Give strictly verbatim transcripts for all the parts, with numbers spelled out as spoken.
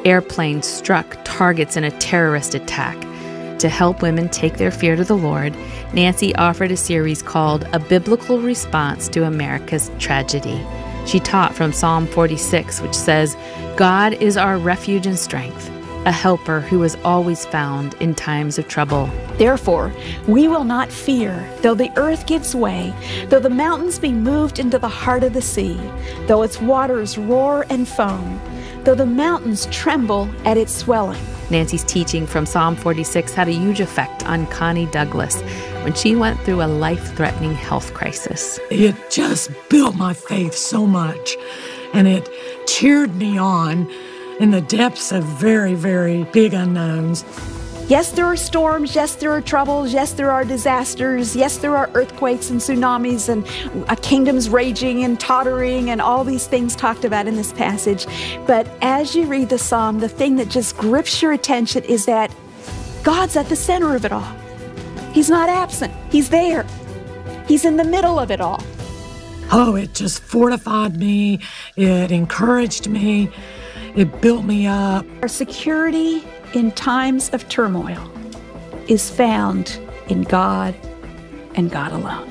airplanes struck targets in a terrorist attack. To help women take their fear to the Lord, Nancy offered a series called A Biblical Response to America's Tragedy. She taught from Psalm forty-six, which says, "God is our refuge and strength, a helper who is always found in times of trouble." Therefore, we will not fear, though the earth gives way, though the mountains be moved into the heart of the sea, though its waters roar and foam, though the mountains tremble at its swelling. Nancy's teaching from Psalm forty-six had a huge effect on Connie Douglas when she went through a life-threatening health crisis. It just built my faith so much, and it cheered me on in the depths of very, very big unknowns. Yes, there are storms. Yes, there are troubles. Yes, there are disasters. Yes, there are earthquakes and tsunamis and uh, kingdoms raging and tottering and all these things talked about in this passage. But as you read the psalm, the thing that just grips your attention is that God's at the center of it all. He's not absent. He's there. He's in the middle of it all. Oh, it just fortified me. It encouraged me. It built me up. Our security in times of turmoil is found in God and God alone.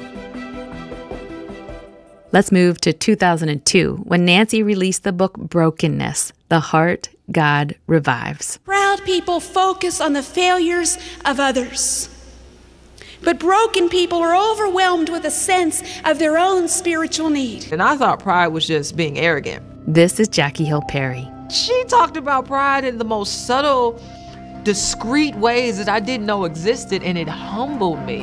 Let's move to two thousand two, when Nancy released the book Brokenness, The Heart God Revives. Proud people focus on the failures of others. But broken people are overwhelmed with a sense of their own spiritual need. And I thought pride was just being arrogant. This is Jackie Hill Perry. She talked about pride in the most subtle, discreet ways that I didn't know existed, and it humbled me.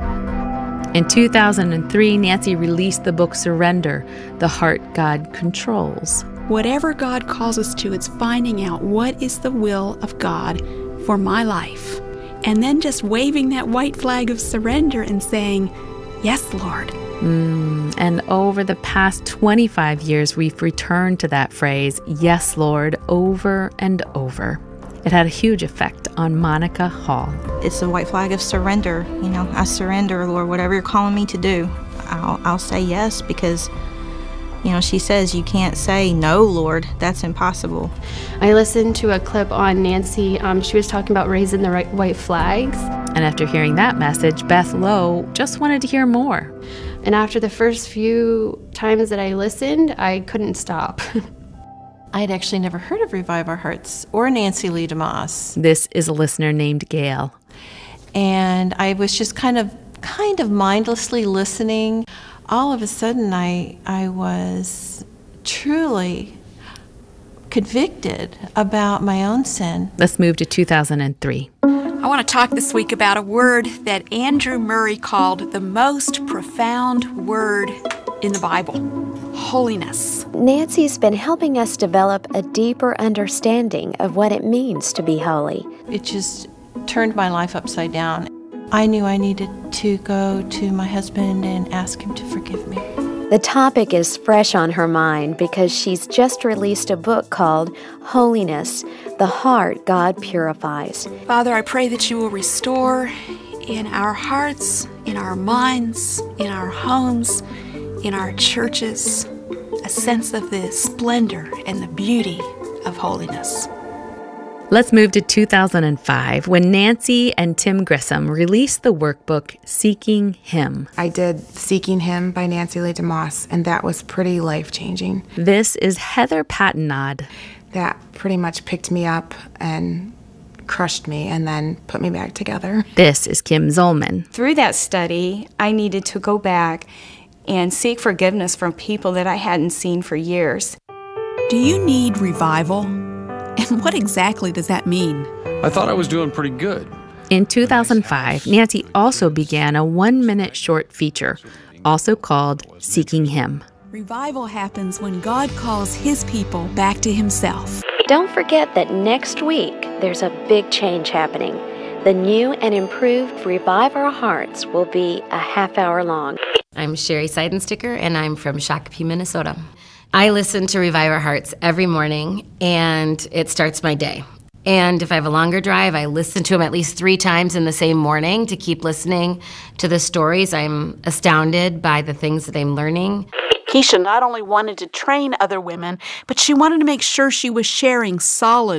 In two thousand three, Nancy released the book Surrender, The Heart God Controls. Whatever God calls us to, it's finding out what is the will of God for my life. And then just waving that white flag of surrender and saying, "Yes, Lord." Mm, and over the past twenty-five years, we've returned to that phrase, "Yes, Lord," over and over. It had a huge effect on Monica Hall. It's a white flag of surrender. You know, I surrender, Lord, whatever you're calling me to do. I'll, I'll say yes, because, you know, she says you can't say no, Lord. That's impossible. I listened to a clip on Nancy. Um, she was talking about raising the right white flags. And after hearing that message, Beth Lowe just wanted to hear more. And after the first few times that I listened, I couldn't stop. I had actually never heard of Revive Our Hearts or Nancy Lee DeMoss. This is a listener named Gail. And I was just kind of kind of mindlessly listening. All of a sudden, I I was truly convicted about my own sin. Let's move to two thousand three. I want to talk this week about a word that Andrew Murray called the most profound word in the Bible: holiness. Nancy's been helping us develop a deeper understanding of what it means to be holy. It just turned my life upside down. I knew I needed to go to my husband and ask him to forgive me. The topic is fresh on her mind because she's just released a book called Holiness, The Heart God Purifies. Father, I pray that you will restore in our hearts, in our minds, in our homes, in our churches, a sense of the splendor and the beauty of holiness. Let's move to two thousand five, when Nancy and Tim Grissom released the workbook Seeking Him. I did Seeking Him by Nancy Lee DeMoss, and that was pretty life-changing. This is Heather Pattenod. That pretty much picked me up and crushed me and then put me back together. This is Kim Zolman. Through that study, I needed to go back and seek forgiveness from people that I hadn't seen for years. Do you need revival? And what exactly does that mean? I thought I was doing pretty good. In two thousand five, Nancy also began a one-minute short feature, also called Seeking Him. Revival happens when God calls His people back to Himself. Don't forget that next week there's a big change happening. The new and improved Revive Our Hearts will be a half hour long. I'm Sherry Seidensticker, and I'm from Shakopee, Minnesota. I listen to Revive Our Hearts every morning, and it starts my day. And if I have a longer drive, I listen to them at least three times in the same morning to keep listening to the stories. I'm astounded by the things that I'm learning. Keisha not only wanted to train other women, but she wanted to make sure she was sharing solid